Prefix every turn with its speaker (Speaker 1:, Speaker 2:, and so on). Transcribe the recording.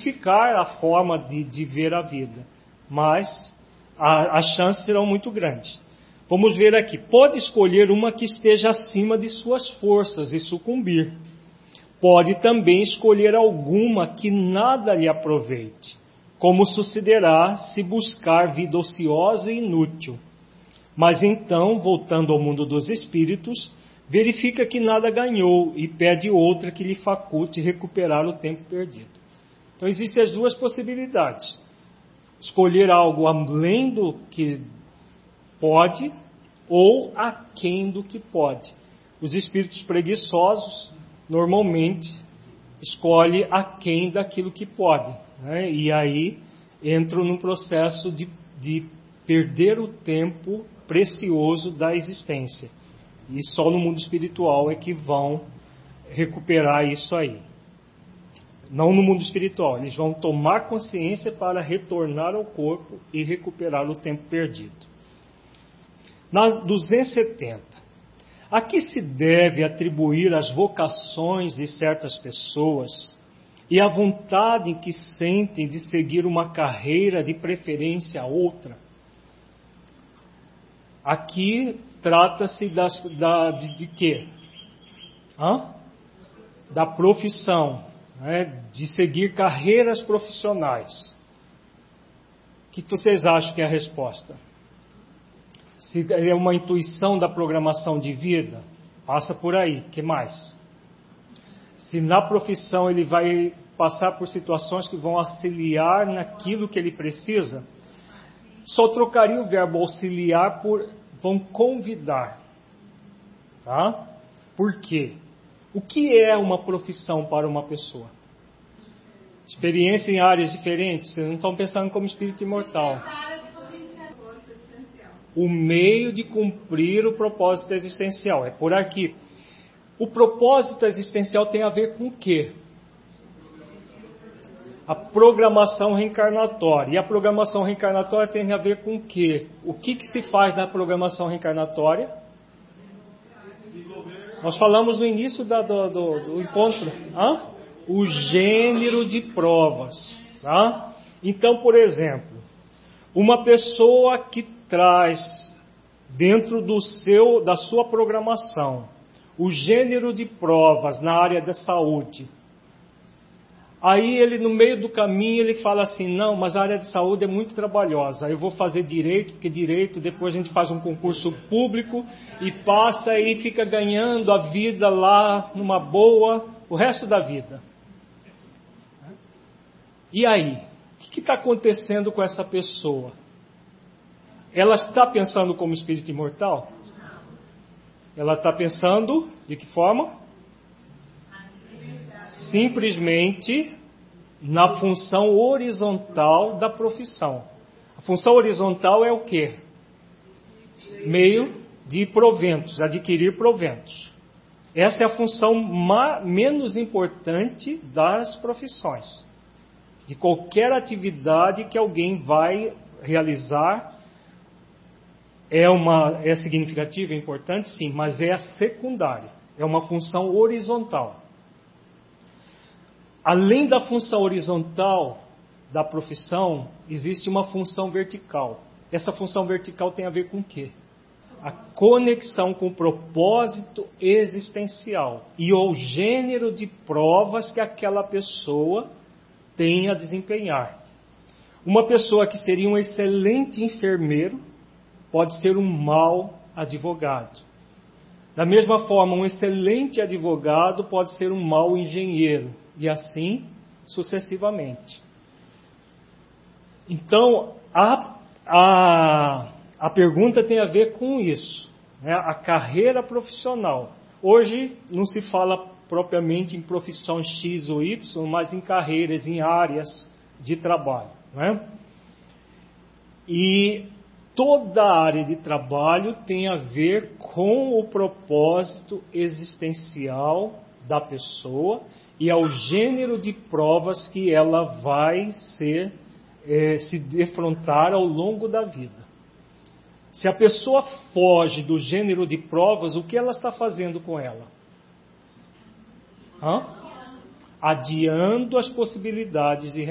Speaker 1: modificar a forma de ver a vida, mas as chances serão muito grandes. Vamos ver aqui. Pode escolher uma que esteja acima de suas forças e sucumbir. Pode também escolher alguma que nada lhe aproveite, como sucederá se buscar vida ociosa e inútil. Mas então, voltando ao mundo dos espíritos, verifica que nada ganhou e pede outra que lhe faculte recuperar o tempo perdido. Então existem as duas possibilidades. Escolher algo além do que pode ou aquém do que pode. Os espíritos preguiçosos normalmente escolhem aquém daquilo que pode, né? E aí entram num processo de perder o tempo precioso da existência. E só no mundo espiritual é que vão recuperar isso aí. Não no mundo espiritual, eles vão tomar consciência para retornar ao corpo e recuperar o tempo perdido. Na 270. A que se deve atribuir as vocações de certas pessoas e a vontade que sentem de seguir uma carreira de preferência a outra? Aqui trata-se de quê? Da profissão, né? De seguir carreiras profissionais. O que vocês acham que é a resposta? Se é uma intuição da programação de vida, passa por aí. O que mais? Se na profissão ele vai passar por situações que vão auxiliar naquilo que ele precisa, só trocaria o verbo auxiliar por vão convidar. Tá? Por quê? O que é uma profissão para uma pessoa? Experiência em áreas diferentes. Vocês não estão pensando como espírito imortal. O meio de cumprir o propósito existencial. É por aqui. O propósito existencial tem a ver com o quê? A programação reencarnatória. E a programação reencarnatória tem a ver com o quê? O que se faz na programação reencarnatória? Nós falamos no início do encontro. O gênero de provas. Tá? Então, por exemplo, uma pessoa que traz dentro da sua programação o gênero de provas na área da saúde. Aí ele, no meio do caminho, ele fala assim, não, mas a área de saúde é muito trabalhosa, eu vou fazer direito, porque direito depois a gente faz um concurso público e passa e fica ganhando a vida lá numa boa o resto da vida. E aí? O que está acontecendo com essa pessoa? Ela está pensando como espírito imortal? Ela está pensando de que forma? Simplesmente na função horizontal da profissão. A função horizontal é o quê? Meio de proventos, adquirir proventos. Essa é a função menos importante das profissões. De qualquer atividade que alguém vai realizar, é significativa, é importante, sim, mas é a secundária. É uma função horizontal. Além da função horizontal da profissão, existe uma função vertical. Essa função vertical tem a ver com o quê? A conexão com o propósito existencial e o gênero de provas que aquela pessoa tem a desempenhar. Uma pessoa que seria um excelente enfermeiro pode ser um mau advogado. Da mesma forma, um excelente advogado pode ser um mau engenheiro. E assim sucessivamente. Então, a pergunta tem a ver com isso, né? A carreira profissional. Hoje não se fala propriamente em profissão X ou Y, mas em carreiras, em áreas de trabalho, né? E toda a área de trabalho tem a ver com o propósito existencial da pessoa e ao gênero de provas que ela vai se defrontar ao longo da vida. Se a pessoa foge do gênero de provas, o que ela está fazendo com ela? Adiando as possibilidades de